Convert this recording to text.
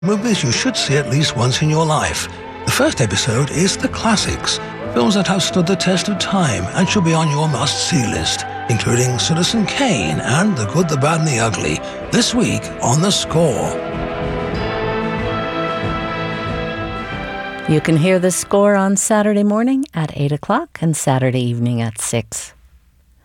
Movies you should see at least once in your life. The first episode is The Classics, films that have stood the test of time and should be on your must-see list, including Citizen Kane and The Good, the Bad and the Ugly, this week on The Score. You can hear The Score on Saturday morning at 8 o'clock and Saturday evening at 6.